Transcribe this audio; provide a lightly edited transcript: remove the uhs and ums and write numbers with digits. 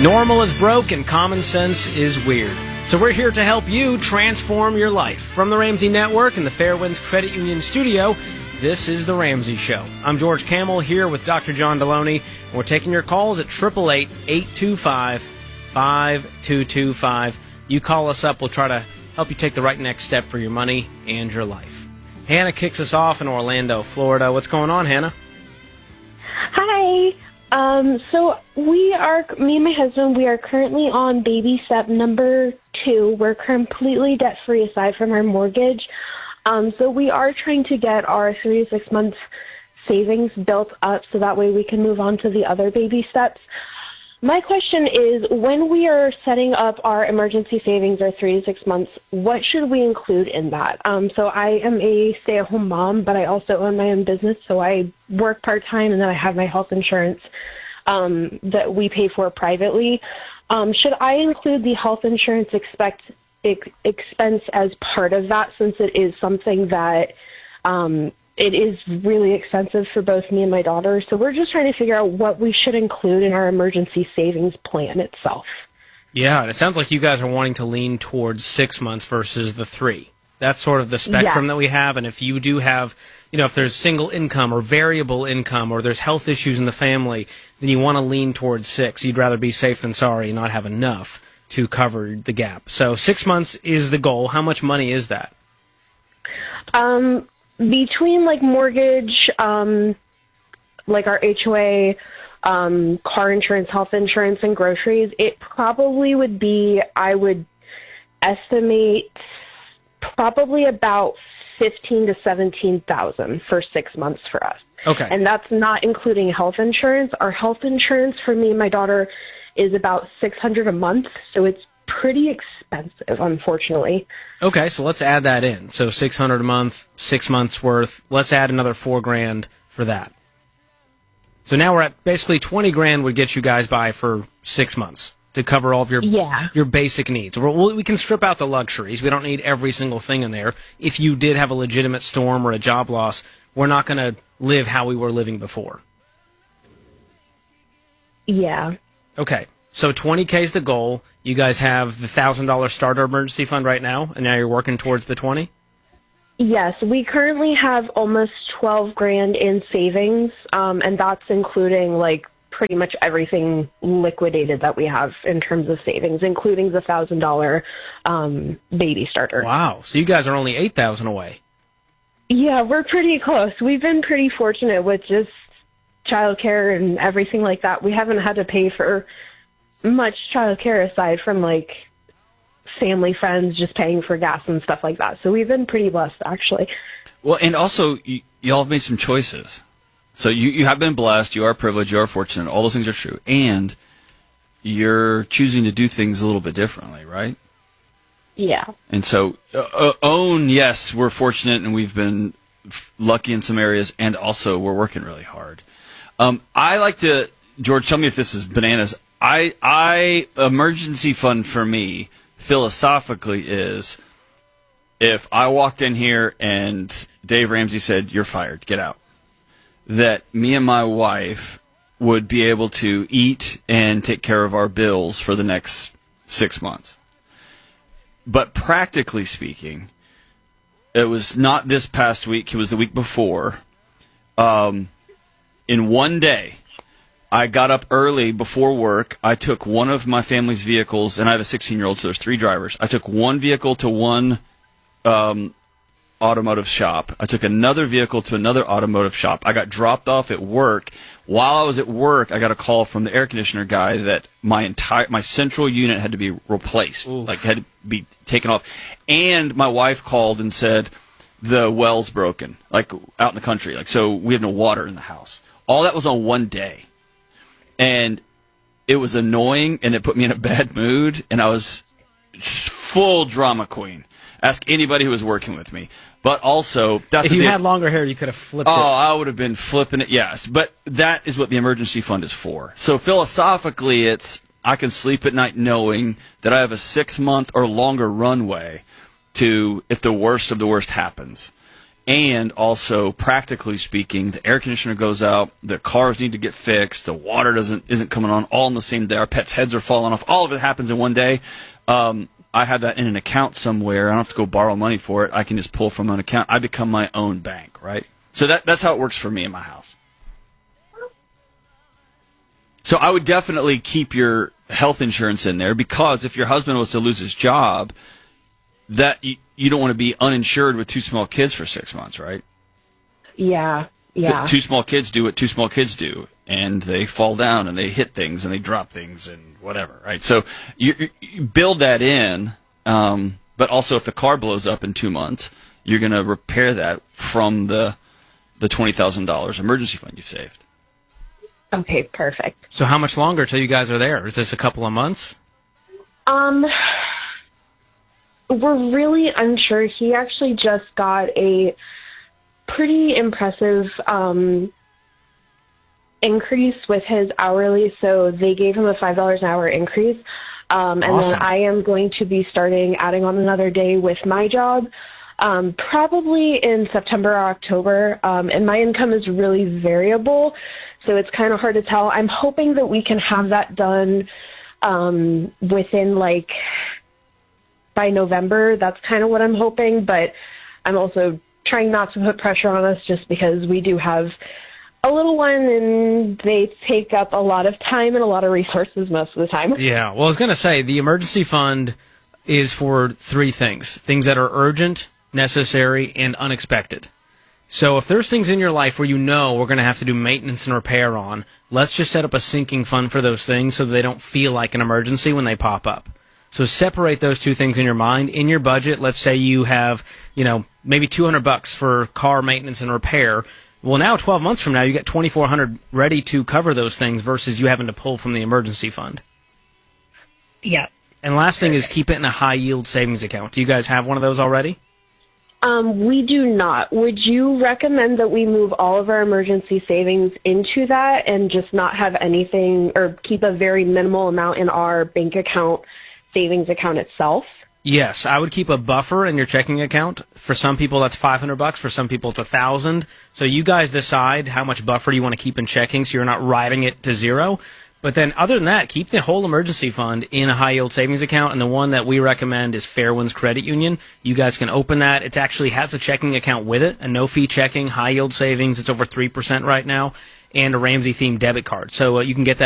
Normal is broke and common sense is weird. So we're here to help you transform your life. From the Ramsey Network and the Fairwinds Credit Union studio, this is The Ramsey Show. I'm George Camel here with Dr. John Deloney, and we're taking your calls at 888-825-5225. You call us up, we'll try to help you take the right next step for your money and your life. Hannah kicks us off in Orlando, Florida. What's going on, Hannah? Hi. So me and my husband, we are currently on baby step number 2. We're completely debt-free aside from our mortgage. So we are trying to get our 3 to 6 months savings built up so that way we can move on to the other baby steps. My question is, when we are setting up our emergency savings or 3 to 6 months, what should we include in that? So I am a stay-at-home mom, but I also own my own business, so I work part-time and then I have my health insurance that we pay for privately. Should I include the health insurance expense as part of that, since it is something that it is really expensive for both me and my daughter? So we're just trying to figure out what we should include in our emergency savings plan itself. Yeah, and it sounds like you guys are wanting to lean towards 6 months versus the 3. That's sort of the spectrum that we have, and if you do have, if there's single income or variable income or there's health issues in the family, then you want to lean towards 6. You'd rather be safe than sorry and not have enough to cover the gap. So 6 months is the goal. How much money is that? Between mortgage, like our HOA, car insurance, health insurance, and groceries, it probably would be, I would estimate, probably about $15,000 to $17,000 for 6 months for us. Okay. And that's not including health insurance. Our health insurance for me and my daughter is about $600 a month, so it's pretty expensive, unfortunately. Okay, so let's add that in. So $600 a month, 6 months worth. Let's add another $4,000 for that. So now we're at basically $20,000 would get you guys by for 6 months to cover all of your basic needs. We can strip out the luxuries. We don't need every single thing in there. If you did have a legitimate storm or a job loss, we're not going to live how we were living before. Yeah. Okay. So $20K is the goal. You guys have the $1,000 starter emergency fund right now, and now you're working towards the 20? Yes, we currently have almost $12,000 in savings, and that's including pretty much everything liquidated that we have in terms of savings, including the $1,000 baby starter. Wow. So you guys are only $8,000 away. Yeah, we're pretty close. We've been pretty fortunate with just childcare and everything like that. We haven't had to pay for much childcare aside from family, friends, just paying for gas and stuff like that. So we've been pretty blessed, actually. Well, and also, y'all have made some choices. So you have been blessed, you are privileged, you are fortunate, all those things are true. And you're choosing to do things a little bit differently, right? Yeah. And so, yes, we're fortunate and we've been lucky in some areas, and also we're working really hard. I like to, George, tell me if this is bananas. Emergency fund for me, philosophically, is if I walked in here and Dave Ramsey said, "You're fired, get out," that me and my wife would be able to eat and take care of our bills for the next 6 months. But practically speaking, it was not this past week, it was the week before. In one day, I got up early before work. I took one of my family's vehicles, and I have a 16-year-old, so there's 3 drivers. I took one vehicle to one automotive shop. I took another vehicle to another automotive shop. I got dropped off at work. While I was at work, I got a call from the air conditioner guy that my central unit had to be replaced, had to be taken off. And my wife called and said the well's broken, out in the country. So we have no water in the house. All that was on one day. And it was annoying, and it put me in a bad mood, and I was full drama queen. Ask anybody who was working with me. But also, that's if you had longer hair, you could have flipped it. Oh, I would have been flipping it, yes. But that is what the emergency fund is for. So philosophically, it's I can sleep at night knowing that I have a 6 month or longer runway to if the worst of the worst happens. And also, practically speaking, the air conditioner goes out, the cars need to get fixed, the water isn't coming on all in the same day, our pets' heads are falling off, all of it happens in one day. I have that in an account somewhere. I don't have to go borrow money for it. I can just pull from an account. I become my own bank, right? So that's how it works for me in my house. So I would definitely keep your health insurance in there, because if your husband was to lose his job, that you don't want to be uninsured with 2 small kids for 6 months, right? Yeah. 2 small kids do what 2 small kids do, and they fall down and they hit things and they drop things and whatever, right? So you build that in, but also if the car blows up in 2 months, you're going to repair that from the $20,000 emergency fund you've saved. Okay, perfect. So how much longer till you guys are there? Is this a couple of months? We're really unsure. He actually just got a pretty impressive increase with his hourly, so they gave him a $5 an hour increase. And Awesome. then I am going to be adding on another day with my job, probably in September or October. And my income is really variable, so it's kind of hard to tell. I'm hoping that we can have that done within by November. That's kind of what I'm hoping, but I'm also trying not to put pressure on us just because we do have a little one and they take up a lot of time and a lot of resources most of the time. Yeah, well, I was going to say, the emergency fund is for 3 things. Things that are urgent, necessary, and unexpected. So if there's things in your life where we're going to have to do maintenance and repair on, let's just set up a sinking fund for those things so that they don't feel like an emergency when they pop up. So separate those 2 things in your mind. In your budget, let's say you have, maybe $200 for car maintenance and repair. Well, now 12 months from now, you get $2,400 ready to cover those things versus you having to pull from the emergency fund. Yeah. And last thing is keep it in a high yield savings account. Do you guys have one of those already? We do not. Would you recommend that we move all of our emergency savings into that and just not have anything, or keep a very minimal amount in our bank account savings account itself? Yes, I would keep a buffer in your checking account. For some people, that's $500. For some people, it's $1,000. So you guys decide how much buffer you want to keep in checking, so you're not riding it to zero. But then, other than that, keep the whole emergency fund in a high-yield savings account. And the one that we recommend is Fairwinds Credit Union. You guys can open that. It actually has a checking account with it, a no-fee checking, high-yield savings. It's over 3% right now, and a Ramsey-themed debit card. So you can get that